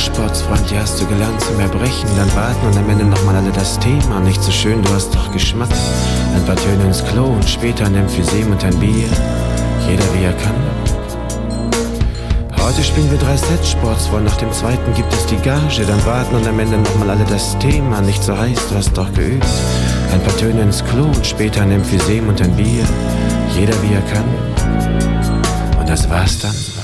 Sportsfreund, die hast du gelernt zum Erbrechen. Dann warten und am Ende nochmal alle das Thema. Nicht so schön, du hast doch Geschmack. Ein paar Töne ins Klo und später ein Emphysem und ein Bier. Jeder wie er kann. Heute spielen wir 3 Sets Sportsfreund, nach dem zweiten gibt es die Gage. Dann warten und am Ende nochmal alle das Thema. Nicht so heiß, du hast doch geübt. Ein paar Töne ins Klo und später ein Emphysem und ein Bier. Jeder wie er kann. Und das war's dann.